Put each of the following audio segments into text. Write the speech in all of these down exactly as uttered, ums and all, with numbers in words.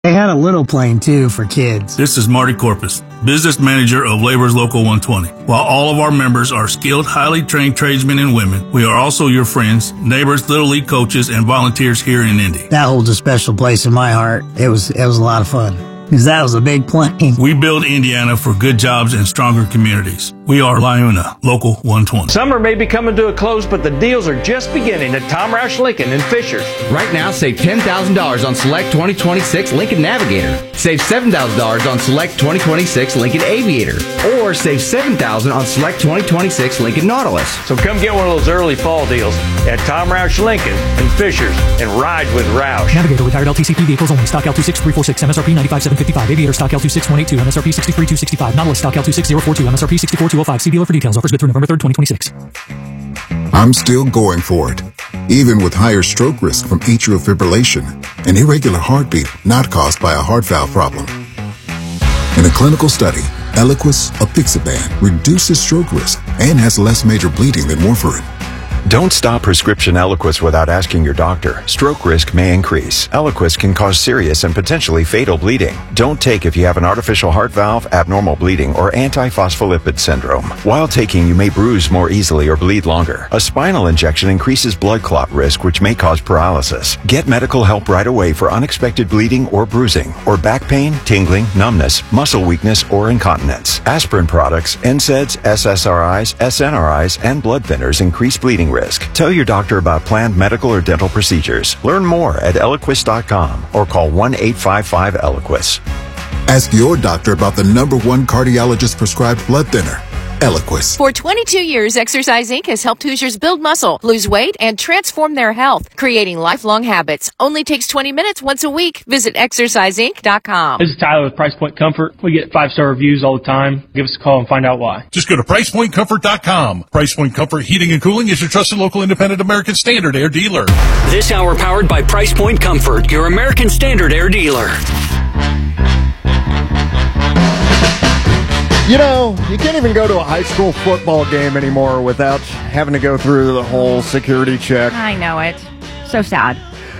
They had a little plane, too, for kids. This is Marty Corpus, business manager of Labor's Local one twenty. While all of our members are skilled, highly trained tradesmen and women, we are also your friends, neighbors, Little League coaches, and volunteers here in Indy. That holds a special place in my heart. It was, it was a lot of fun. Because that was a big plane. We build Indiana for good jobs and stronger communities. We are LiUNA, Local one twenty. Summer may be coming to a close, but the deals are just beginning at Tom Roush Lincoln in Fishers. Right now, save ten thousand dollars on select twenty twenty-six Lincoln Navigator. Save seven thousand dollars on select twenty twenty-six Lincoln Aviator. Or save seven thousand dollars on select twenty twenty-six Lincoln Nautilus. So come get one of those early fall deals at Tom Roush Lincoln in Fishers and ride with Roush. Navigator retired L T C P vehicles only. Stock L two six three four six, M S R P ninety-five seven fifty-five. Aviator stock L two six one eight two, M S R P sixty-three two sixty-five. Nautilus stock L two six zero four two, M S R P sixty-four two oh five. See dealer for details. Offers good through November third, twenty twenty-six. I'm still going for it, even with higher stroke risk from atrial fibrillation, an irregular heartbeat not caused by a heart valve problem. In a clinical study, Eliquis apixaban reduces stroke risk and has less major bleeding than warfarin. Don't stop prescription Eliquis without asking your doctor. Stroke risk may increase. Eliquis can cause serious and potentially fatal bleeding. Don't take if you have an artificial heart valve, abnormal bleeding, or antiphospholipid syndrome. While taking, you may bruise more easily or bleed longer. A spinal injection increases blood clot risk, which may cause paralysis. Get medical help right away for unexpected bleeding or bruising, or back pain, tingling, numbness, muscle weakness, or incontinence. Aspirin products, N SAIDs, S S R Is, S N R Is, and blood thinners increase bleeding risk. Tell your doctor about planned medical or dental procedures. Learn more at Eliquis dot com or call one eight five five Eliquis. Ask your doctor about the number one cardiologist prescribed blood thinner, Eliquis. For twenty-two years, Exercise Incorporated has helped Hoosiers build muscle, lose weight, and transform their health, creating lifelong habits. Only takes twenty minutes once a week. Visit Exercise Inc dot com. This is Tyler with Price Point Comfort. We get five-star reviews all the time. Give us a call and find out why. Just go to Price Point Comfort dot com. Price Point Comfort Heating and Cooling is your trusted local independent American Standard Air dealer. This hour powered by Price Point Comfort, your American Standard Air dealer. You know, you can't even go to a high school football game anymore without having to go through the whole security check. I know it. So sad.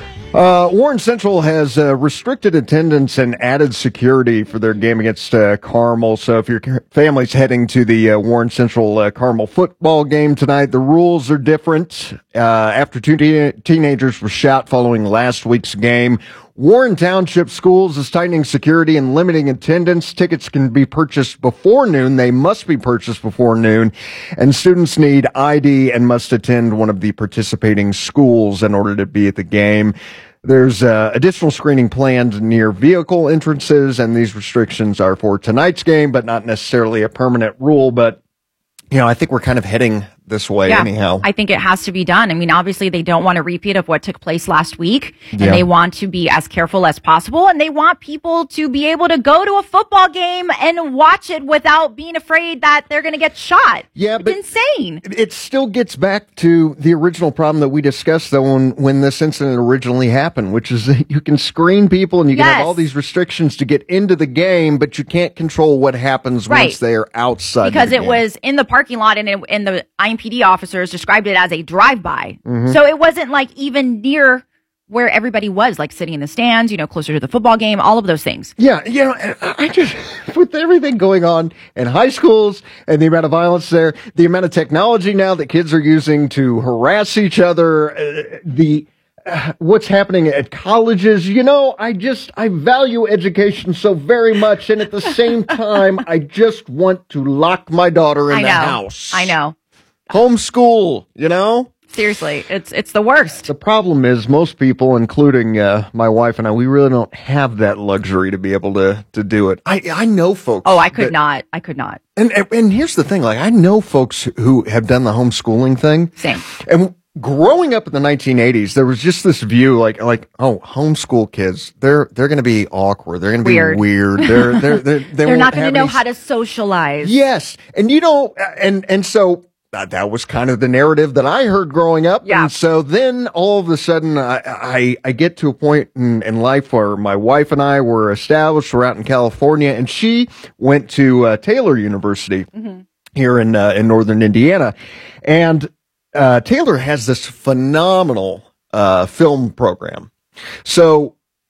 Uh, Warren Central has uh, restricted attendance and added security for their game against uh, Carmel. So if your family's heading to the uh, Warren Central uh, Carmel football game tonight, the rules are different. Uh, after two te- teenagers were shot following last week's game, Warren Township Schools is tightening security and limiting attendance. Tickets can be purchased before noon. They must be purchased before noon. And students need I D and must attend one of the participating schools in order to be at the game. There's uh, additional screening planned near vehicle entrances, and these restrictions are for tonight's game, but not necessarily a permanent rule. But, you know, I think we're kind of heading this way yeah, anyhow. I think it has to be done. I mean, obviously they don't want a repeat of what took place last week, and yeah. they want to be as careful as possible, and they want people to be able to go to a football game and watch it without being afraid that they're going to get shot. Yeah, it's but insane. It still gets back to the original problem that we discussed, though, when, when this incident originally happened, which is that you can screen people and you can yes. have all these restrictions to get into the game, but you can't control what happens right. once they are outside. Because the it game. was in the parking lot, and, it, and the I M P D officers described it as a drive-by. Mm-hmm. So it wasn't like even near where everybody was, like sitting in the stands, you know, closer to the football game, all of those things. Yeah, you know, I just, with everything going on in high schools and the amount of violence there, the amount of technology now that kids are using to harass each other, uh, the, uh, what's happening at colleges, you know, I just, I value education so very much. And at the same time, I just want to lock my daughter in I the know. house. I know. Homeschool, you know? Seriously, it's it's the worst. The problem is most people, including uh, my wife and I, we really don't have that luxury to be able to to do it. I I know folks. Oh, I could that, not. I could not. And, and and here's the thing: like I know folks who have done the homeschooling thing. Same. And growing up in the nineteen eighties, there was just this view, like like oh, homeschool kids, they're they're going to be awkward. They're going to be weird. weird. They're they're they're, they they're won't not going to know any... how to socialize. Yes, and you know, and and so. Uh, that was kind of the narrative that I heard growing up. Yeah. And so then all of a sudden I, I, I get to a point in, in life where my wife and I were established. We're out in California, and she went to uh, Taylor University mm-hmm. here in, uh, in Northern Indiana. And, uh, Taylor has this phenomenal, uh, film program. So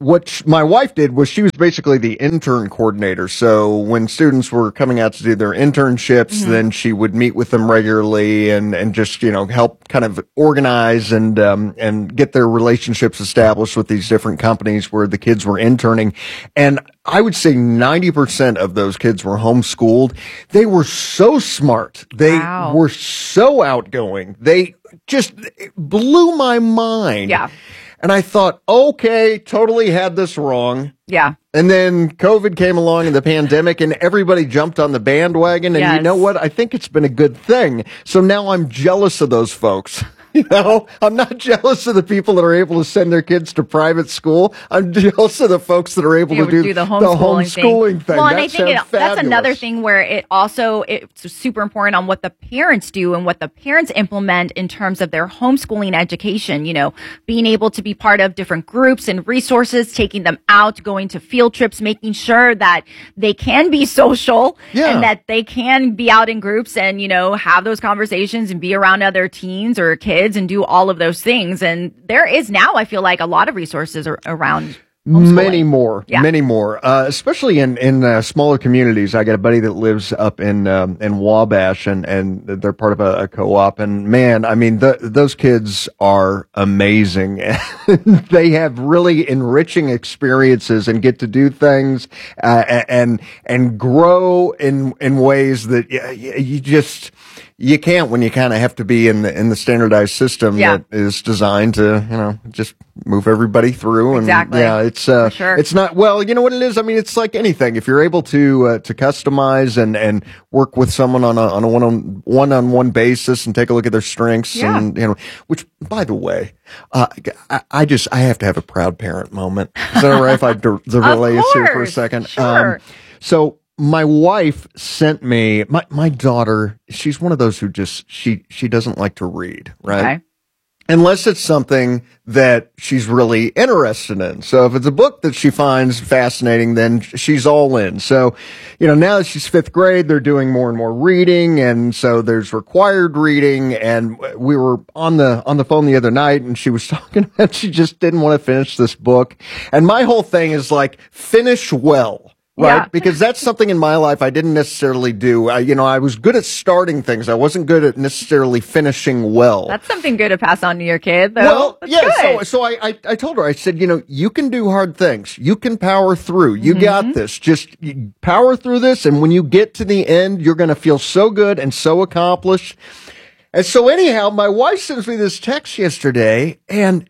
what sh- my wife did was she was basically the intern coordinator. So when students were coming out to do their internships, Mm-hmm. then she would meet with them regularly and, and just, you know, help kind of organize and, um, and get their relationships established with these different companies where the kids were interning. And I would say ninety percent of those kids were homeschooled. They were so smart. They Wow. were so outgoing. They just it blew my mind. Yeah. And I thought, okay, totally had this wrong. Yeah. And then COVID came along and the pandemic and everybody jumped on the bandwagon. And Yes. you know what? I think it's been a good thing. So now I'm jealous of those folks. You know, I'm not jealous of the people that are able to send their kids to private school. I'm jealous of the folks that are able You to do, do the homeschooling, homeschooling thing. Well, and That I think it, sounds that's another fabulous. thing where it also it's super important on what the parents do and what the parents implement in terms of their homeschooling education. You know, being able to be part of different groups and resources, taking them out, going to field trips, making sure that they can be social Yeah. and that they can be out in groups and, you know, have those conversations and be around other teens or kids and do all of those things. And there is now, I feel like, a lot of resources are around homeschooling. Many more, Yeah. many more, uh, especially in, in uh, smaller communities. I got a buddy that lives up in, um, in Wabash and, and they're part of a, a co-op. And man, I mean, the, those kids are amazing. They have really enriching experiences and get to do things, uh, and, and grow in, in ways that y- y- you just, you can't when you kind of have to be in the, in the standardized system Yeah. that is designed to, you know, just move everybody through. And Exactly. yeah, it's, uh, For sure. it's not, well, you know what it is? I mean, it's like anything. If you're able to, uh, to customize and, and work with someone on a, on a one on one on one basis and take a look at their strengths Yeah. and, you know, which by the way, uh, I, I just, I have to have a proud parent moment. Is that all right if I de- the relay is here for a course. second? Sure. So, my wife sent me my, my daughter. She's one of those who just she she doesn't like to read, right? Okay. Unless it's something that she's really interested in. So if it's a book that she finds fascinating, then she's all in. So, you know, now that she's fifth grade, they're doing more and more reading. And so there's required reading. And we were on the, on the phone the other night and she was talking about she just didn't want to finish this book. And my whole thing is like, finish well. Right. Yeah. Because that's something in my life I didn't necessarily do. I, you know, I was good at starting things. I wasn't good at necessarily finishing well. That's something good to pass on to your kid, though. Well, That's yeah. good. So, so I, I, I told her, I said, you know, you can do hard things. You can power through. You Mm-hmm. got this. Just you power through this. And when you get to the end, you're going to feel so good and so accomplished. And so anyhow, my wife sends me this text yesterday and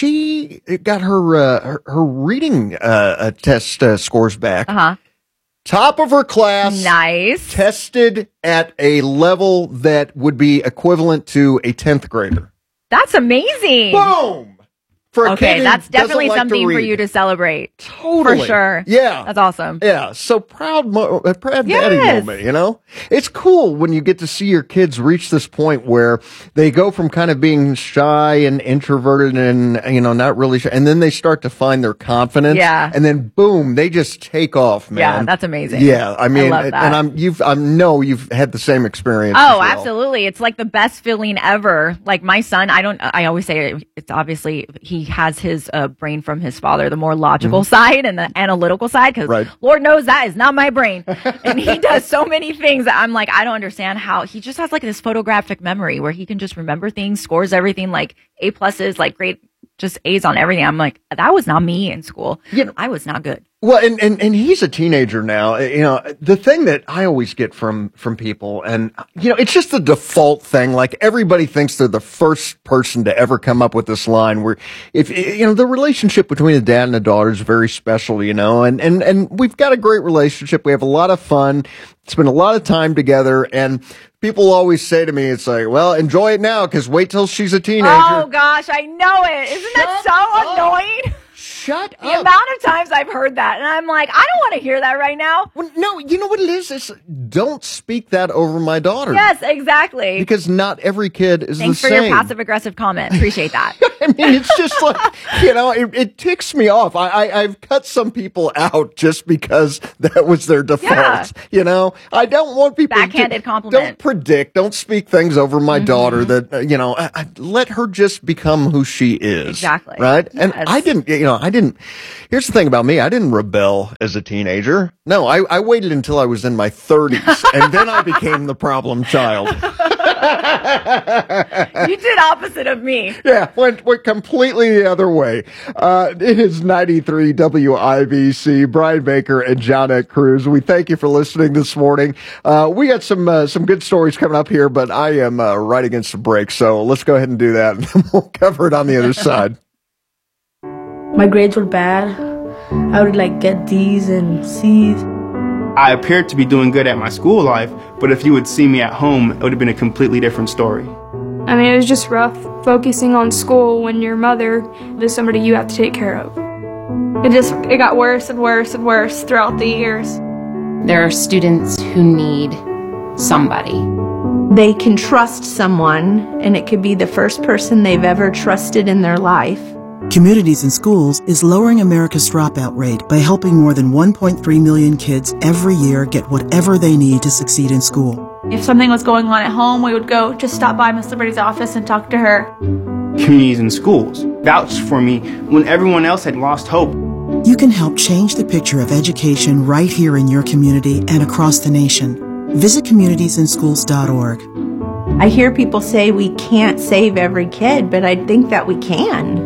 she got her, uh, her, her reading, uh, uh, test, uh, scores back. Uh-huh. Top of her class. Nice. Tested at a level that would be equivalent to a tenth grader. That's amazing. Boom! For a kid Okay, who that's doesn't definitely like to something for read. you to celebrate. Totally. For sure. Yeah. That's awesome. Yeah. So proud, mo- a proud daddy Yes. moment, you know? It's cool when you get to see your kids reach this point where they go from kind of being shy and introverted and, you know, not really shy. And then they start to find their confidence. Yeah. And then boom, they just take off, man. Yeah, that's amazing. Yeah. I mean, love that. and I'm, you've, I know you've had the same experience. Oh, as well. absolutely. It's like the best feeling ever. Like my son, I don't, I always say it, it's obviously he has his uh, brain from his father, the more logical side and the analytical side. Cause Right. Lord knows that is not my brain. And he does so many things that I'm like, I don't understand how he just has like this photographic memory where he can just remember things, scores everything like A pluses, like great, just A's on everything. I'm like, that was not me in school. You know, I was not good. Well, and, and, and he's a teenager now. You know, the thing that I always get from, from people, and, you know, it's just the default thing. Like everybody thinks they're the first person to ever come up with this line where if, you know, the relationship between a dad and a daughter is very special, you know, and, and, and we've got a great relationship. We have a lot of fun, spend a lot of time together. And people always say to me, it's like, well, enjoy it now because wait till she's a teenager. Oh gosh, I know it. Isn't that so annoying? Shut The up. amount of times I've heard that, and I'm like, I don't want to hear that right now. Well, no, you know what it is? It's don't speak that over my daughter. Yes, exactly. Because not every kid is Thanks the for same. your passive aggressive comment. Appreciate that. I mean, it's just like, you know, it, it ticks me off. I, I, I've cut some people out just because that was their default. Yeah. You know, I don't want people Backhanded to, compliment. Don't predict, don't speak things over my Mm-hmm. daughter that, uh, you know, I, I, let her just become who she is. Exactly. Right. And Yes. I didn't, you know, I didn't didn't, here's the thing about me. I didn't rebel as a teenager. No, I, I waited until I was in my thirties, and then I became the problem child. You did opposite of me. Yeah, went, went completely the other way. Uh, it is ninety-three W I B C, Brian Baker and Johnette Cruz. We thank you for listening this morning. Uh, we got some uh, some good stories coming up here, but I am uh, right against the break, so let's go ahead and do that, and we'll cover it on the other side. My grades were bad. I would like get D's and C's. I appeared to be doing good at my school life, but if you would see me at home, it would have been a completely different story. I mean, it was just rough focusing on school when your mother is somebody you have to take care of. It just, it got worse and worse and worse throughout the years. There are students who need somebody. They can trust someone, and it could be the first person they've ever trusted in their life. Communities in Schools is lowering America's dropout rate by helping more than one point three million kids every year get whatever they need to succeed in school. If something was going on at home, we would go just stop by Miss Liberty's office and talk to her. Communities in Schools vouched for me when everyone else had lost hope. You can help change the picture of education right here in your community and across the nation. Visit communities in schools dot org. I hear people say we can't save every kid, but I think that we can.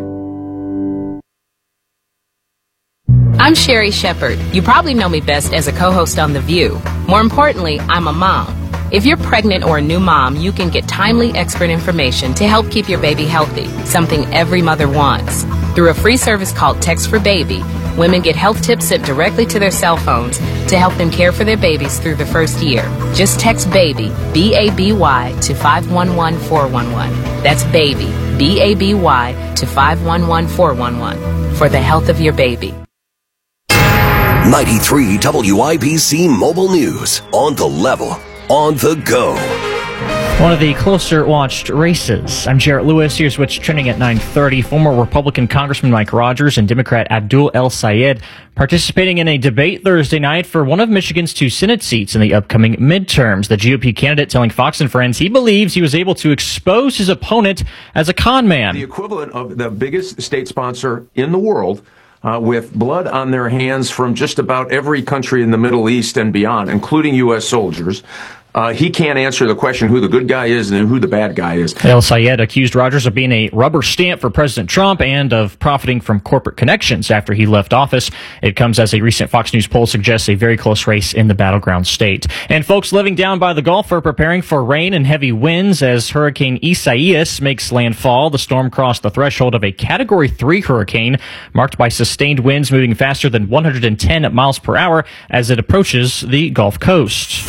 I'm Sherry Shepard. You probably know me best as a co-host on The View. More importantly, I'm a mom. If you're pregnant or a new mom, you can get timely expert information to help keep your baby healthy, something every mother wants. Through a free service called Text for Baby, women get health tips sent directly to their cell phones to help them care for their babies through the first year. Just text BABY, B A B Y, to five one one four one one. That's BABY, B A B Y, to five one one four one one for the health of your baby. ninety-three W I B C Mobile News. On the level. On the go. One of the closer watched races. I'm Jarrett Lewis. Here's what's trending at nine thirty. Former Republican Congressman Mike Rogers and Democrat Abdul El-Sayed participating in a debate Thursday night for one of Michigan's two Senate seats in the upcoming midterms. The G O P candidate telling Fox and Friends he believes he was able to expose his opponent as a con man. The equivalent of the biggest state sponsor in the world, Uh, with blood on their hands from just about every country in the Middle East and beyond, including U S soldiers. Uh, he can't answer the question who the good guy is and who the bad guy is. El-Sayed accused Rogers of being a rubber stamp for President Trump and of profiting from corporate connections after he left office. It comes as a recent Fox News poll suggests a very close race in the battleground state. And folks living down by the Gulf are preparing for rain and heavy winds as Hurricane Isaias makes landfall. The storm crossed the threshold of a Category three hurricane, marked by sustained winds moving faster than one hundred ten miles per hour as it approaches the Gulf Coast.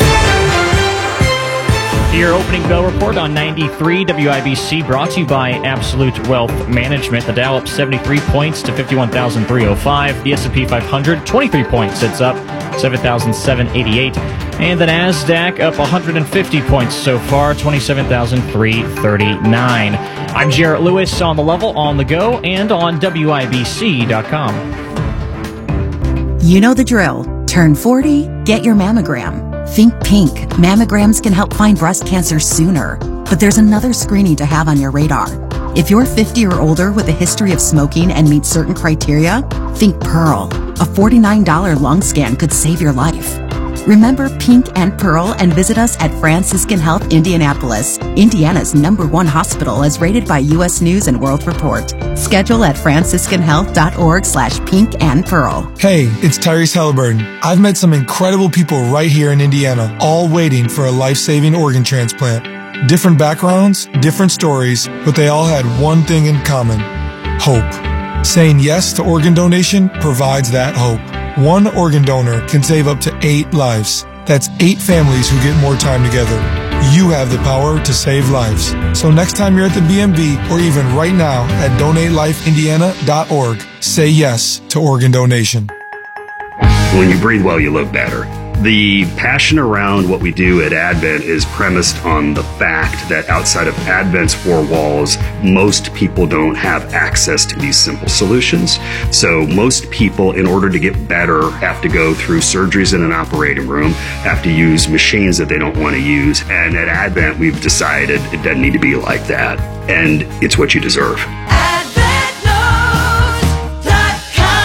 Your opening bell report on ninety-three W I B C brought to you by Absolute Wealth Management. The Dow up seventy-three points to fifty-one thousand three hundred five. The S and P five hundred, twenty-three points. It's up seven thousand seven hundred eighty-eight. And the NASDAQ up one hundred fifty points so far, twenty-seven thousand three hundred thirty-nine. I'm Jarrett Lewis on the level, on the go, and on W I B C dot com. You know the drill. Turn forty, get your mammogram. Think Pink. Mammograms can help find breast cancer sooner. But there's another screening to have on your radar. If you're fifty or older with a history of smoking and meet certain criteria, think Pearl. A forty-nine dollars lung scan could save your life. Remember Pink and Pearl and visit us at Franciscan Health Indianapolis, Indiana's number one hospital as rated by U S News and World Report. Schedule at franciscan health dot org slash pink and pearl. Hey, it's Tyrese Halliburton. I've met some incredible people right here in Indiana, all waiting for a life-saving organ transplant. Different backgrounds, different stories, but they all had one thing in common: hope. Saying yes to organ donation provides that hope. One organ donor can save up to eight lives. That's eight families who get more time together. You have the power to save lives. So next time you're at the B M V or even right now at donate life indiana dot org, say yes to organ donation. When you breathe well, you live better. The passion around what we do at Advent is premised on the fact that outside of Advent's four walls, most people don't have access to these simple solutions. So most people, in order to get better, have to go through surgeries in an operating room, have to use machines that they don't want to use. And at Advent, we've decided it doesn't need to be like that. And it's what you deserve. Advent knows dot com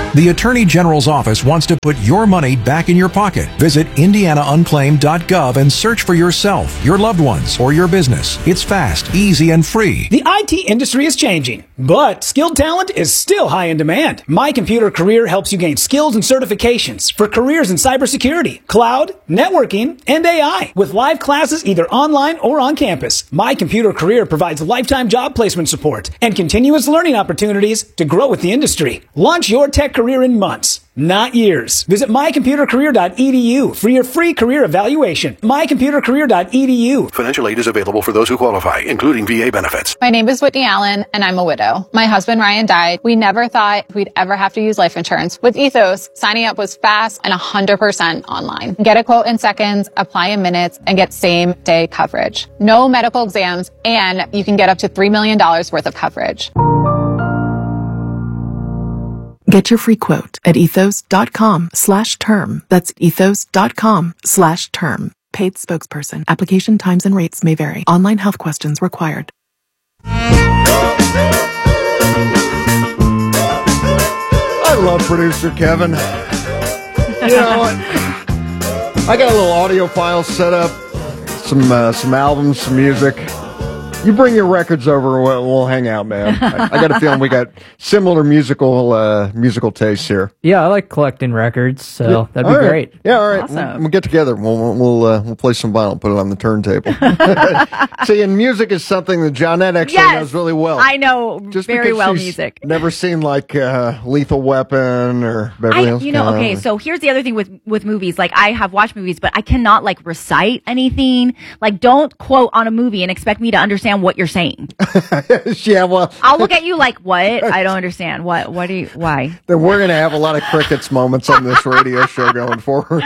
The Attorney General's office wants to put your money back in your pocket. Visit indiana unclaimed dot gov and search for yourself, your loved ones, or your business. It's fast, easy, and free. The I T industry is changing, but skilled talent is still high in demand. My Computer Career helps you gain skills and certifications for careers in cybersecurity, cloud, networking, and A I. With live classes either online or on campus, My Computer Career provides lifetime job placement support and continuous learning opportunities to grow with the industry. Launch your tech career in months, not years. Visit my computer career dot e d u for your free career evaluation. my computer career dot e d u. Financial aid is available for those who qualify, including V A benefits. My name is Whitney Allen, and I'm a widow. My husband, Ryan, died. We never thought we'd ever have to use life insurance. With Ethos, signing up was fast and one hundred percent online. Get a quote in seconds, apply in minutes, and get same-day coverage. No medical exams, and you can get up to three million dollars worth of coverage. Get your free quote at ethos.com slash term. That's ethos.com slash term. Paid spokesperson. Application times and rates may vary. Online health questions required. I love producer Kevin. You know, I got a little audio file set up, some uh, some albums, some music. You bring your records over, we'll, we'll hang out, man. I, I got a feeling we got similar musical uh, musical tastes here. Yeah, I like collecting records, so Yeah. that'd be All right. great. Yeah, all right. Awesome. We'll, we'll get together. We'll we'll we'll, uh, we'll play some vinyl, put it on the turntable. See, and music is something that Johnette actually Yes, knows really well. I know Just very because well she's music. Never seen like uh, Lethal Weapon or Beverly I, Hills you know, Cop. okay, so here's the other thing with, with movies. Like, I have watched movies, but I cannot, like, recite anything. Like, don't quote on a movie and expect me to understand what you're saying. Yeah, well, I'll look at you like, what? I don't understand. What? What do you, why? then we're going to have a lot of crickets moments on this radio show going forward.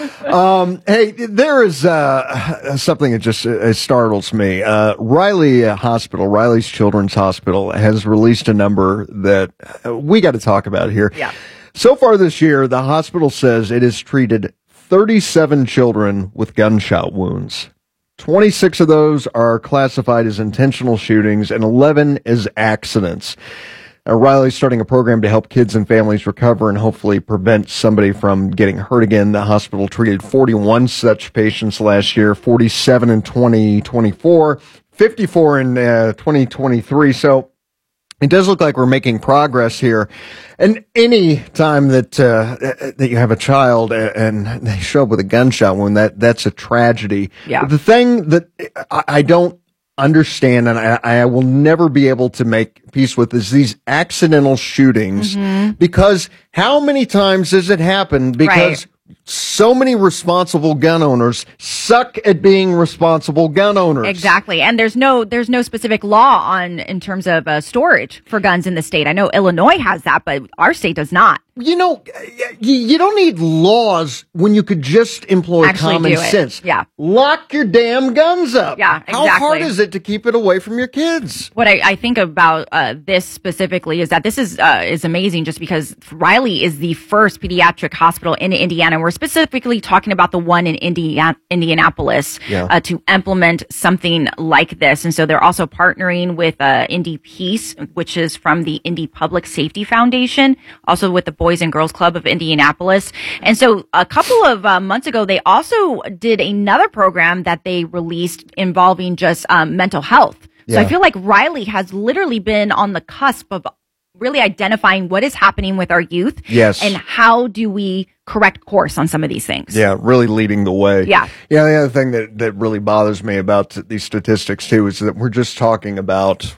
Um, hey, there is uh, something that just uh, startles me. Uh, Riley uh, Hospital, Riley's Children's Hospital, has released a number that uh, we got to talk about here. Yeah. So far this year, the hospital says it has treated thirty-seven children with gunshot wounds. twenty-six of those are classified as intentional shootings and eleven as accidents. Uh, Riley's starting a program to help kids and families recover and hopefully prevent somebody from getting hurt again. The hospital treated forty-one such patients last year, forty-seven in twenty twenty-four, fifty-four in uh, twenty twenty-three. So it does look like we're making progress here. And any time that uh, that you have a child and they show up with a gunshot wound, that that's a tragedy. Yeah. But the thing that I, I don't understand, and I, I will never be able to make peace with, is these accidental shootings. Mm-hmm. Because how many times does it happen? Because Right. so many responsible gun owners suck at being responsible gun owners. Exactly. And there's no there's no specific law on in terms of uh, storage for guns in the state. I know Illinois has that, but our state does not. You know, you, you don't need laws when you could just employ Actually common do it. sense. Yeah. Lock your damn guns up. Yeah, How hard exactly. is it to keep it away from your kids? What I, I think about uh, this specifically is that this is uh, is amazing just because Riley is the first pediatric hospital in Indiana. We're specifically talking about the one in Indiana, Indianapolis Yeah. uh, to implement something like this. And so they're also partnering with uh, Indy Peace, which is from the Indy Public Safety Foundation, also with the Boys and Girls Club of Indianapolis. And so a couple of uh, months ago, they also did another program that they released involving just um, mental health. So Yeah. I feel like Riley has literally been on the cusp of really identifying what is happening with our youth. Yes. And how do we correct course on some of these things. Yeah, really leading the way. Yeah. Yeah, the other thing that, that really bothers me about these statistics, too, is that we're just talking about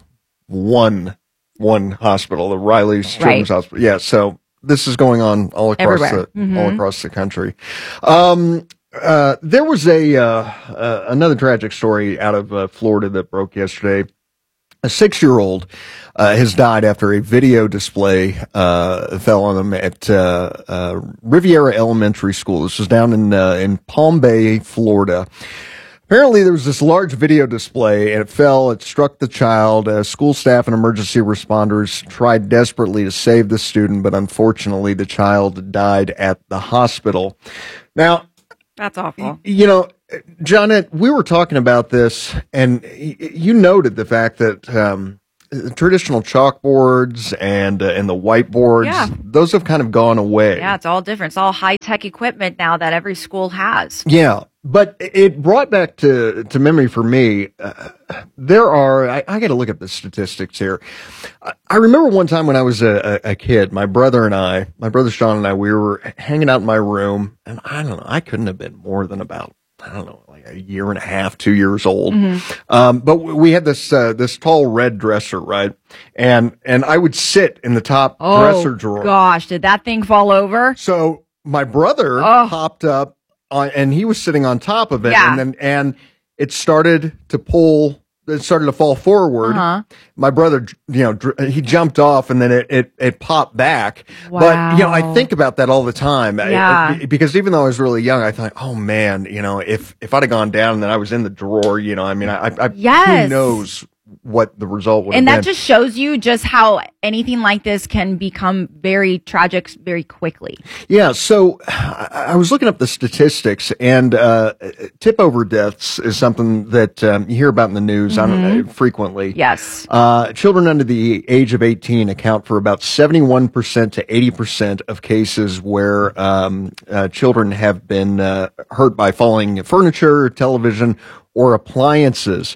one one hospital, the Riley's Children's Right. Hospital. Yeah, so this is going on all across Everywhere. the Mhm. all across the country. Um, uh, there was a uh, uh, another tragic story out of uh, Florida that broke yesterday. A six-year-old uh, has died after a video display uh, fell on him at uh, uh, Riviera Elementary School. This was down in uh, in Palm Bay, Florida. Apparently, there was this large video display, and it fell. It struck the child. Uh, school staff and emergency responders tried desperately to save the student, but unfortunately, the child died at the hospital. Now, That's awful. you know, Johnette, we were talking about this, and y- you noted the fact that um, traditional chalkboards and uh, and the whiteboards, Yeah. those have kind of gone away. Yeah, it's all different. It's all high-tech equipment now that every school has. Yeah, but it brought back to, to memory for me, uh, there are, I, I got to look at the statistics here. I, I remember one time when I was a, a, a kid, my brother and I, my brother Sean and I, we were hanging out in my room, and I don't know, I couldn't have been more than about, I don't know, like a year and a half, two years old. Mm-hmm. Um, but we had this, uh, this tall red dresser, right? And, and I would sit in the top Oh, dresser drawer. gosh, did that thing fall over? So my brother Oh. popped up on, and he was sitting on top of it, Yeah. and then and it started to pull. It started to fall forward. Uh-huh. My brother, you know, dr- he jumped off, and then it it, it popped back. But you know, I Wow. think about that all the time. I- Yeah. I- because even though I was really young, I thought, oh man, you know, if if I'd have gone down and then I was in the drawer, you know, I mean, I, I Yes. who knows what the result would And have that been. just shows you just how anything like this can become very tragic very quickly. Yeah, so I I was looking up the statistics, and uh, tip over deaths is something that um, you hear about in the news I don't know, frequently. Yes. Uh, children under the age of eighteen account for about seventy-one percent to eighty percent of cases where um, uh, children have been uh, hurt by falling furniture, television, or appliances.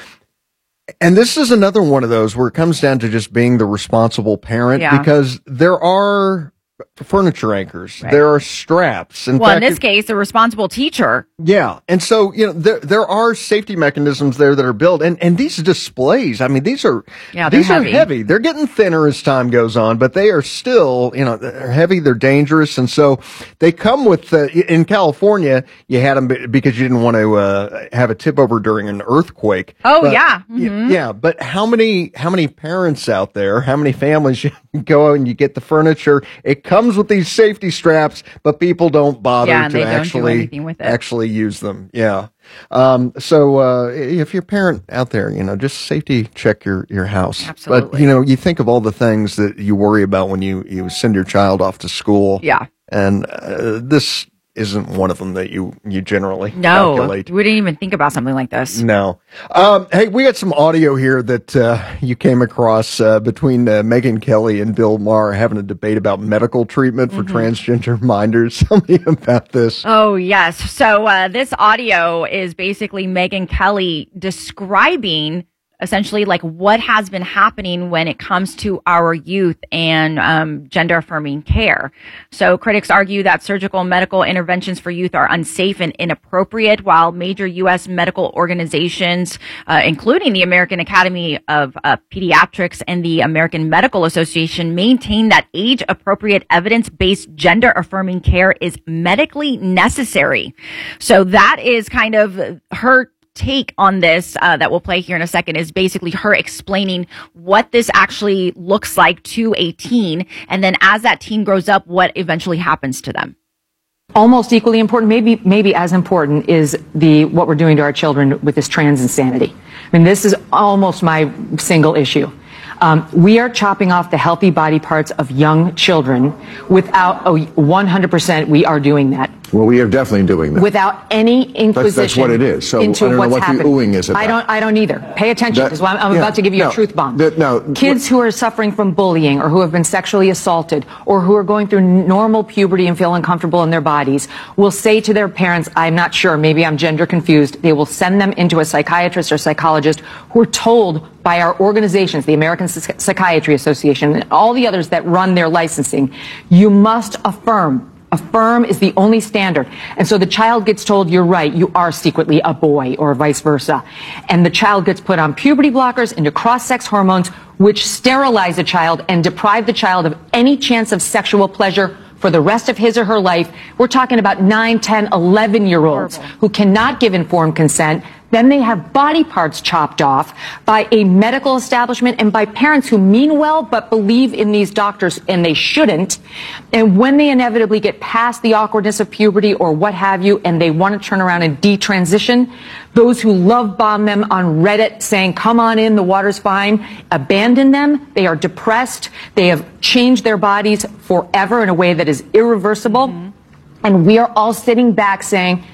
And this is another one of those where it comes down to just being the responsible parent, Yeah. because there are furniture anchors, Right. there are straps. In well, fact, in this if- case, a responsible teacher. yeah. And so, you know, there, there are safety mechanisms there that are built. And, and these displays, I mean, these are, Yeah, they're these heavy. are heavy. They're getting thinner as time goes on, but they are still, you know, they're heavy. They're dangerous. And so they come with, uh, in California, you had them because you didn't want to, uh, have a tip over during an earthquake. Oh, But- yeah. Y- Mhm. Yeah. But how many, how many parents out there, how many families you go and you get the furniture? It comes with these safety straps, but people don't bother Yeah, and to they don't do actually, anything with it. actually use them. Yeah. Um, so, uh, if you're a parent out there, you know, just safety check your, your house. But, Absolutely. you know, you think of all the things that you worry about when you, you send your child off to school. Yeah. And, uh, this isn't one of them that you, you generally No, calculate. we didn't even think about something like this. No. Um, hey, we got some audio here that uh, you came across uh, between uh, Megyn Kelly and Bill Maher having a debate about medical treatment for Mhm. transgender minders. Tell me about this. Oh, yes. So uh, this audio is basically Megyn Kelly describing essentially like what has been happening when it comes to our youth and um, gender affirming care. So critics argue that surgical and medical interventions for youth are unsafe and inappropriate, while major U S medical organizations, uh, including the American Academy of uh, Pediatrics and the American Medical Association, maintain that age appropriate evidence based gender affirming care is medically necessary. So that is kind of her take on this uh, that we'll play here in a second, is basically her explaining what this actually looks like to a teen, and then as that teen grows up, what eventually happens to them. Almost equally important, maybe maybe as important, is the what we're doing to our children with this trans insanity. I mean, this is almost my single issue. Um, we are chopping off the healthy body parts of young children without, oh, one hundred percent we are doing that. Well, we are definitely doing that. Without any inquisition. That's, that's what it is. So into I don't know what's what happened. the oohing is about. I don't. I don't either. Pay attention, That- because I'm, I'm yeah, about to give you no, a truth bomb. that- no, Kids who are suffering from bullying, or who have been sexually assaulted, or who are going through normal puberty and feel uncomfortable in their bodies, will say to their parents, "I'm not sure. Maybe I'm gender confused." They will send them into a psychiatrist or psychologist who are told by our organizations, the American Psych- Psychiatry Association, and all the others that run their licensing, you must affirm. Affirm is the only standard. And so the child gets told, you're right, you are secretly a boy, or vice versa. And the child gets put on puberty blockers, into cross-sex hormones, which sterilize a child and deprive the child of any chance of sexual pleasure for the rest of his or her life. We're talking about nine, ten, eleven year olds who cannot give informed consent. Then they have body parts chopped off by a medical establishment and by parents who mean well but believe in these doctors, and they shouldn't. And when they inevitably get past the awkwardness of puberty or what have you, and they want to turn around and detransition, those who love bomb them on Reddit saying, come on in, the water's fine, abandon them. They are depressed. They have changed their bodies forever in a way that is irreversible. Mm-hmm. And we are all sitting back saying,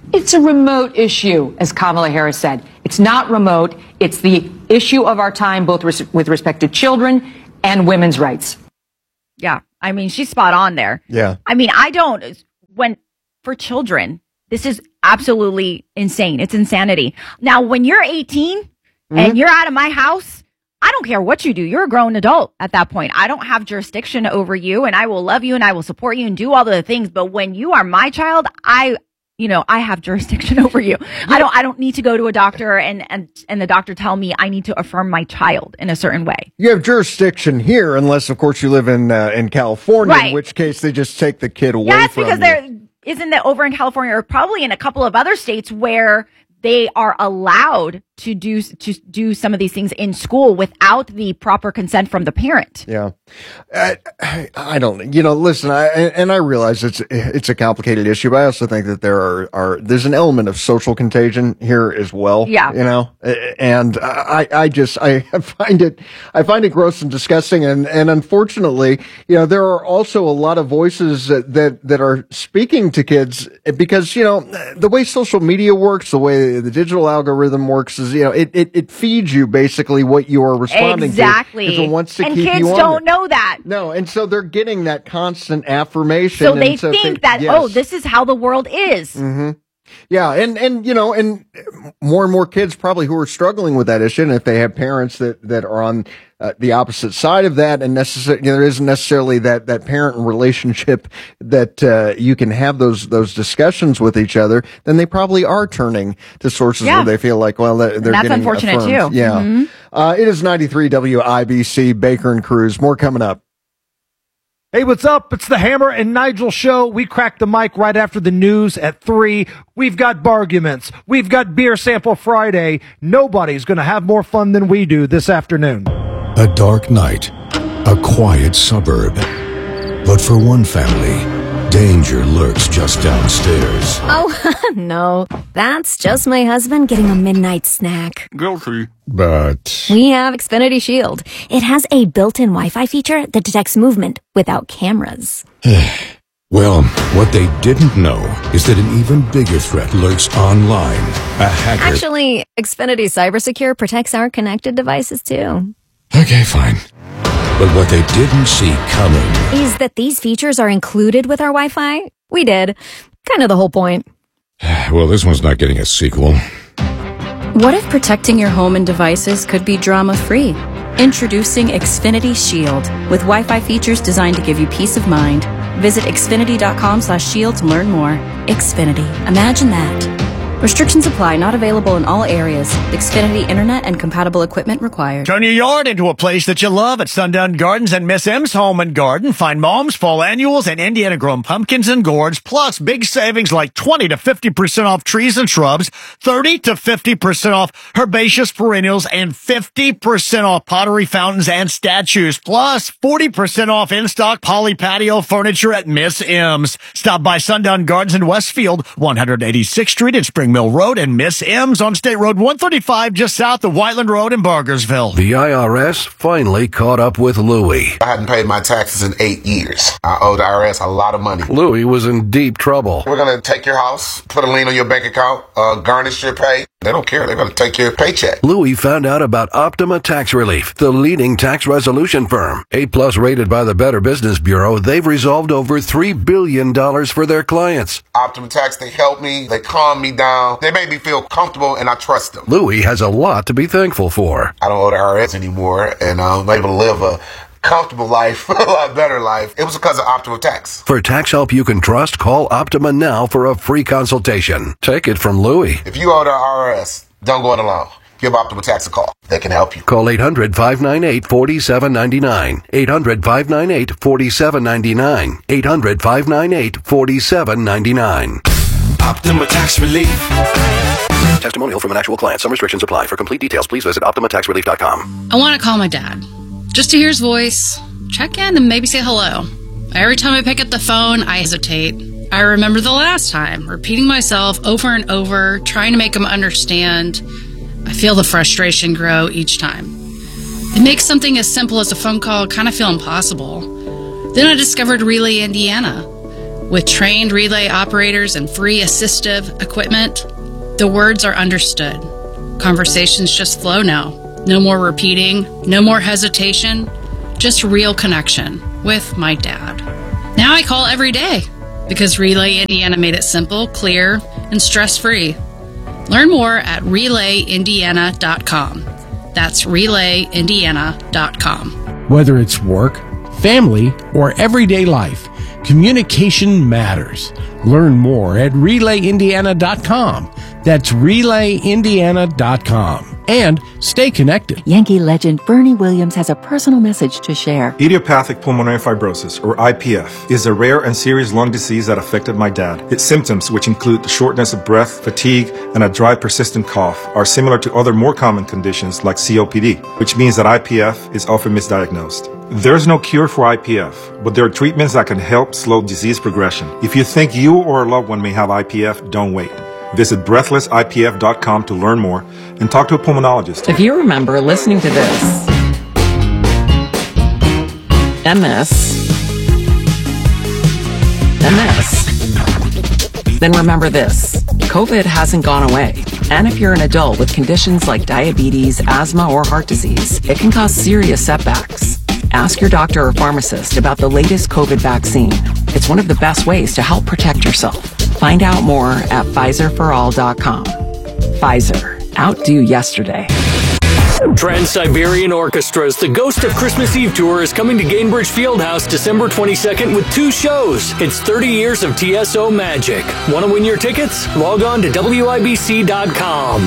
It's a remote issue, as Kamala Harris said. It's not remote. It's the issue of our time, both res- with respect to children and women's rights. Yeah. I mean, she's spot on there. Yeah. I mean, I don't, when, for children, this is absolutely insane. It's insanity. Now, when you're eighteen mm-hmm. and you're out of my house, I don't care what you do. You're a grown adult at that point. I don't have jurisdiction over you, and I will love you and I will support you and do all the things. But when you are my child, I, you know, I have jurisdiction over you. Yeah. I don't, I don't need to go to a doctor and, and, and the doctor tell me I need to affirm my child in a certain way. You have jurisdiction here, unless, of course, you live in, uh, in California, right. in which case they just take the kid away yeah, from you. Because there isn't that over in California, or probably in a couple of other states where they are allowed to do to do some of these things in school without the proper consent from the parent. Yeah, I, I don't. You know, listen, I and I realize it's it's a complicated issue, but I also think that there are are there's an element of social contagion here as well. Yeah, you know, and I I just I find it I find it gross and disgusting, and and unfortunately, you know, there are also a lot of voices that that, that are speaking to kids because you know the way social media works, the way the digital algorithm works is, you know, it, it, it feeds you basically what you are responding exactly. to. Exactly. It wants to and keep kids you on don't it. know that. No, and so they're getting that constant affirmation. So they and so think they, that, yes. oh, this is how the world is. Mm-hmm. Yeah, and, and, you know, and more and more kids probably who are struggling with that issue, and if they have parents that, that are on uh, the opposite side of that, and necessarily, you know, there isn't necessarily that, that parent relationship that uh, you can have those those discussions with each other, then they probably are turning to sources yeah. where they feel like, well, they're, they're That's getting unfortunate affirmed. too. Yeah. Mm-hmm. Uh, it is ninety-three W I B C, Baker and Cruz. More coming up. Hey, what's up? It's the Hammer and Nigel show. We crack the mic right after the news at three. We've got barguments. We've got Beer Sample Friday. Nobody's going to have more fun than we do this afternoon. A dark night, a quiet suburb. But for one family, danger lurks just downstairs. Oh, no. That's just my husband getting a midnight snack. Guilty. But We have Xfinity Shield. It has a built-in Wi-Fi feature that detects movement without cameras. well, what they didn't know is that an even bigger threat lurks online. A hacker. Actually, Xfinity CyberSecure protects our connected devices too. Okay, fine. But what they didn't see coming is that these features are included with our Wi-Fi. We did. Kind of the whole point. Well, this one's not getting a sequel. What if protecting your home and devices could be drama-free? Introducing Xfinity Shield with Wi-Fi features designed to give you peace of mind. Visit xfinity.com slash shield to learn more. Xfinity. Imagine that. Restrictions apply. Not available in all areas. Xfinity Internet and compatible equipment required. Turn your yard into a place that you love at Sundown Gardens and Miss M's Home and Garden. Find Mom's Fall Annuals and Indiana Grown Pumpkins and Gourds, plus big savings like twenty to fifty percent off trees and shrubs, thirty to fifty percent off herbaceous perennials, and fifty percent off pottery fountains and statues, plus forty percent off in-stock poly patio furniture at Miss M's. Stop by Sundown Gardens in Westfield, one eighty-sixth Street at Spring Mill Road, and Miss M's on State Road one thirty-five just south of Whiteland Road in Bargersville. The I R S finally caught up with Louie. I hadn't paid my taxes in eight years. I owed the I R S a lot of money. Louie was in deep trouble. We're going to take your house, put a lien on your bank account, uh, garnish your pay. They don't care. They're going to take your paycheck. Louie found out about Optima Tax Relief, the leading tax resolution firm. A-plus rated by the Better Business Bureau, they've resolved over three billion dollars for their clients. Optima Tax, they help me. They calm me down. They make me feel comfortable, and I trust them. Louie has a lot to be thankful for. I don't owe the I R S anymore, and I'm able to live a comfortable life, a lot better life. It was because of Optima Tax. For tax help you can trust, call Optima now for a free consultation. Take it from Louie. If you owe the I R S, don't go it alone. Give Optima Tax a call. They can help you. Call eight hundred, five nine eight, four seven nine nine. eight hundred, five nine eight, four seven nine nine. eight hundred, five nine eight, four seven nine nine. Optima Tax Relief. Testimonial from an actual client. Some restrictions apply. For complete details, please visit optima tax relief dot com. I want to call my dad. Just to hear his voice, check in, and maybe say hello. Every time I pick up the phone, I hesitate. I remember the last time, repeating myself over and over, trying to make him understand. I feel the frustration grow each time. It makes something as simple as a phone call kind of feel impossible. Then I discovered Relay Indiana. With trained relay operators and free assistive equipment, the words are understood. Conversations just flow now. No more repeating, no more hesitation, just real connection with my dad. Now I call every day because Relay Indiana made it simple, clear, and stress-free. Learn more at relay indiana dot com. That's relay indiana dot com. Whether it's work, family, or everyday life, communication matters. Learn more at relay indiana dot com. That's relay indiana dot com. And stay connected. Yankee legend Bernie Williams has a personal message to share. Idiopathic pulmonary fibrosis, or I P F, is a rare and serious lung disease that affected my dad. Its symptoms, which include the shortness of breath, fatigue, and a dry, persistent cough, are similar to other more common conditions like C O P D, which means that I P F is often misdiagnosed. There's no cure for I P F, but there are treatments that can help slow disease progression. If you think you or a loved one may have I P F, don't wait. Visit breathless I P F dot com to learn more and talk to a pulmonologist. If you remember listening to this, and this, and this, then remember this. COVID hasn't gone away. And if you're an adult with conditions like diabetes, asthma, or heart disease, it can cause serious setbacks. Ask your doctor or pharmacist about the latest COVID vaccine. It's one of the best ways to help protect yourself. Find out more at Pfizer for all dot com. Pfizer. Outdo yesterday. Trans-Siberian Orchestra's The Ghost of Christmas Eve Tour is coming to Gainbridge Fieldhouse December twenty-second with two shows. It's thirty years of T S O magic. Want to win your tickets? Log on to W I B C dot com.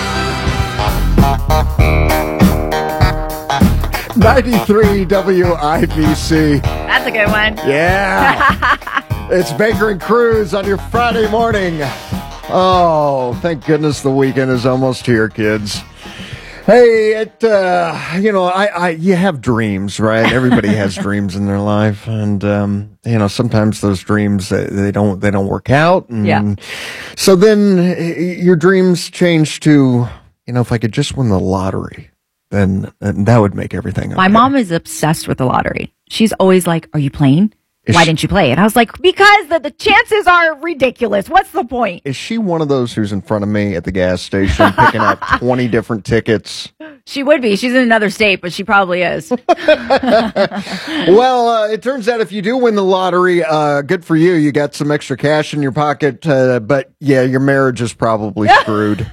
ninety-three W I B C. That's a good one. Yeah. It's Baker and Cruz on your Friday morning. Oh, thank goodness the weekend is almost here, kids. Hey, it, uh, you know, I, I, you have dreams, right? Everybody has dreams in their life. And, um, you know, sometimes those dreams, they, they don't, they don't work out. And yeah. So then your dreams change to, you know, if I could just win the lottery, then, then that would make everything okay. My mom is obsessed with the lottery. She's always like, are you playing? Is Why she, didn't you play it? I was like, because the, the chances are ridiculous. What's the point? Is she one of those who's in front of me at the gas station picking up twenty different tickets? She would be. She's in another state, but she probably is. Well, uh, it turns out if you do win the lottery, uh, good for you. You got some extra cash in your pocket, uh, but yeah, your marriage is probably screwed.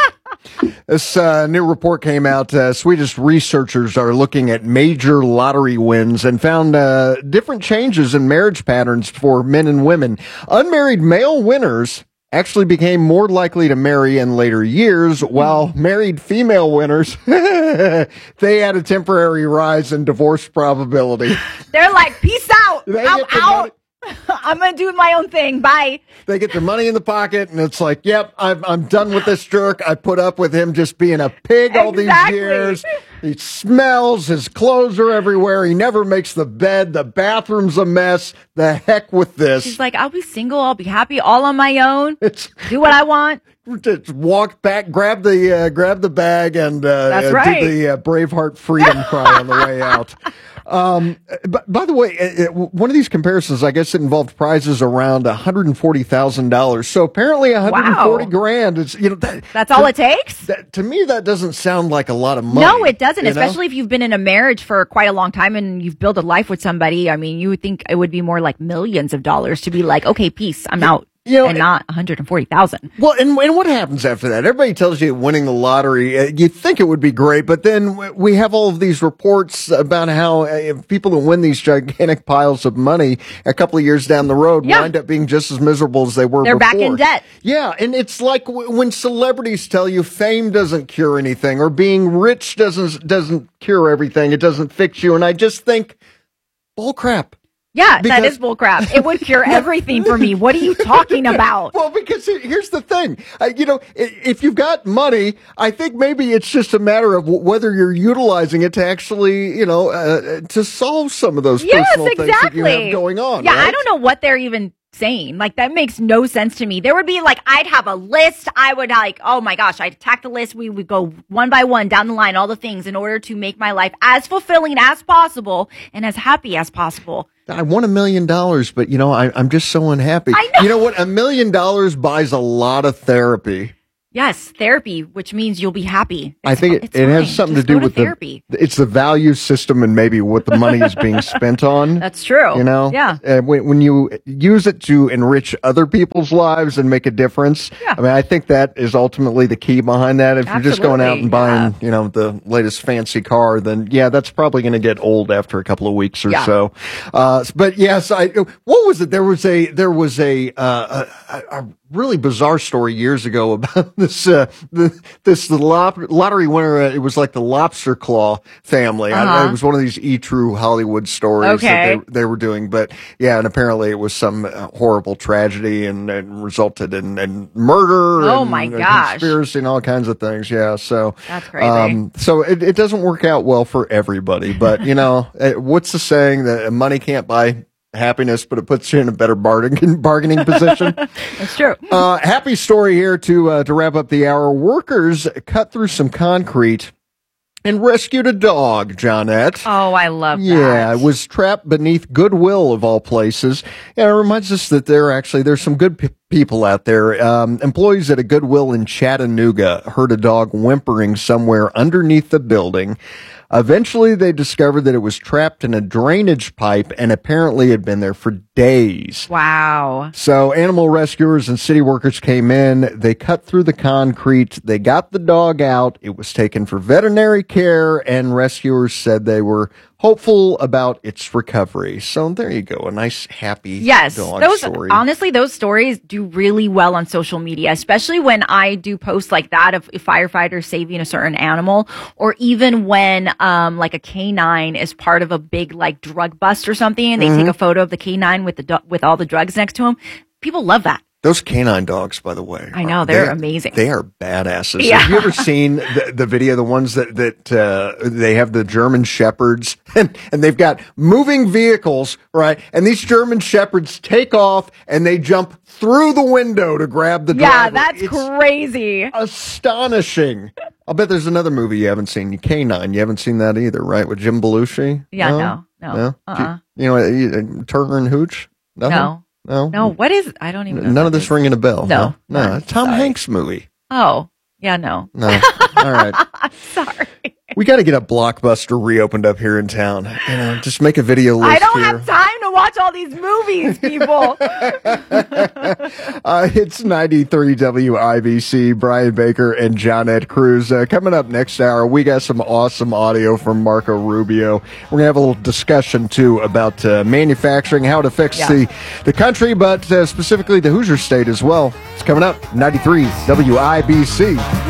This uh, new report came out. Uh, Swedish researchers are looking at major lottery wins and found uh, different changes in marriage patterns for men and women. Unmarried male winners actually became more likely to marry in later years, while married female winners, they had a temporary rise in divorce probability. They're like, peace out. They I'm out. I'm going to do my own thing. Bye. They get their money in the pocket, and it's like, yep, I'm, I'm done with this jerk. I put up with him just being a pig all exactly. these years. He smells. His clothes are everywhere. He never makes the bed. The bathroom's a mess. The heck with this. She's like, I'll be single. I'll be happy all on my own. It's, do what I want. Just walk back, grab the uh, grab the bag, and uh, That's uh, right. do the uh, Braveheart freedom cry on the way out. Um, but by the way, it, it, one of these comparisons, I guess it involved prizes around one hundred forty thousand dollars. So apparently one hundred forty wow. grand is, you know, that, that's all to, it takes. That, to me, that doesn't sound like a lot of money. No, it doesn't, especially know? if you've been in a marriage for quite a long time and you've built a life with somebody. I mean, you would think it would be more like millions of dollars to be like, okay, peace, I'm out. You know, and not one hundred forty thousand. Well, and, and what happens after that? Everybody tells you winning the lottery, uh, you think it would be great, but then we have all of these reports about how uh, people who win these gigantic piles of money a couple of years down the road yeah. wind up being just as miserable as they were They're before. They're back in debt. Yeah, and it's like w- when celebrities tell you fame doesn't cure anything, or being rich doesn't doesn't cure everything. It doesn't fix you. And I just think, bull crap. Yeah, because, that is bullcrap. It would cure everything for me. What are you talking about? Well, because here's the thing. Uh, you know, if you've got money, I think maybe it's just a matter of whether you're utilizing it to actually, you know, uh, to solve some of those yes, personal exactly. things that you have going on. Yeah, right? I don't know what they're even saying. Like, that makes no sense to me. There would be like, I'd have a list. I would like, oh my gosh, I'd attack the list. We would go one by one down the line, all the things in order to make my life as fulfilling as possible and as happy as possible. I won a million dollars, but you know, I, I'm just so unhappy. I know. You know what? A million dollars buys a lot of therapy. Yes, therapy, which means you'll be happy. I think it, it has something Just to do go to with therapy. the it's the value system and maybe what the money is being spent on. That's true. You know, Yeah. Uh, when, when you use it to enrich other people's lives and make a difference, Yeah. I mean, I think that is ultimately the key behind that. If you're just going out and buying, you know, the latest fancy car, then yeah, that's probably going to get old after a couple of weeks or Yeah. so. Uh, but yes, I. What was it? There was a there was a uh, a, a really bizarre story years ago about this uh, the, this the lop- lottery winner. Uh, it was like the Lobster Claw family. I, Uh-huh. it was one of these E True Hollywood stories Okay. that they, they were doing. But yeah, and apparently it was some uh, horrible tragedy and, and resulted in, in murder. Oh and, my and gosh. conspiracy and all kinds of things. Yeah, so That's crazy. Um, so it, it doesn't work out well for everybody. But you know, uh, what's the saying that money can't buy happiness, but it puts you in a better bargaining bargaining position. That's true. Uh, happy story here to uh, to wrap up the hour. Workers cut through some concrete and rescued a dog, Johnette. Oh, I love that. Yeah, it was trapped beneath Goodwill of all places. Yeah, it reminds us that there are actually there's some good p- people out there. Um, employees at a Goodwill in Chattanooga heard a dog whimpering somewhere underneath the building. Eventually, they discovered that it was trapped in a drainage pipe and apparently had been there for days. Wow. So animal rescuers and city workers came in. They cut through the concrete. They got the dog out. It was taken for veterinary care, and rescuers said they were hopeful about its recovery. So there you go. A nice, happy Yes, dog those story. honestly, those stories do really well on social media, especially when I do posts like that of firefighters saving a certain animal, or even when um like a canine is part of a big like drug bust or something, and they Mhm. take a photo of the canine with the do- with all the drugs next to him. People love that. Those canine dogs, by the way. I know, are- they're they- amazing. They are badasses. Yeah. Have you ever seen the, the video, the ones that, that, uh, they have the German Shepherds and, and they've got moving vehicles, right? And these German Shepherds take off and they jump through the window to grab the Yeah, driver. that's It's crazy. astonishing. I'll bet there's another movie you haven't seen, Canine. You haven't seen that either, right? With Jim Belushi? Yeah, no, no, uh-uh. You, you know, you- Turner and Hooch? Nothing? No. No? No, what is? I don't even know. None of this ringing a bell. No. huh? No. It's Tom Hanks movie. Oh, yeah, no. No. All right. Sorry. We got to get a Blockbuster reopened up here in town. You know, just make a video list I don't here. have time to watch all these movies, people. Uh, it's ninety-three W I B C, Brian Baker and Johnette Cruz. Uh, coming up next hour, we got some awesome audio from Marco Rubio. We're going to have a little discussion, too, about uh, manufacturing, how it affects Yeah. the, the country, but uh, specifically the Hoosier State as well. It's coming up, ninety-three W I B C.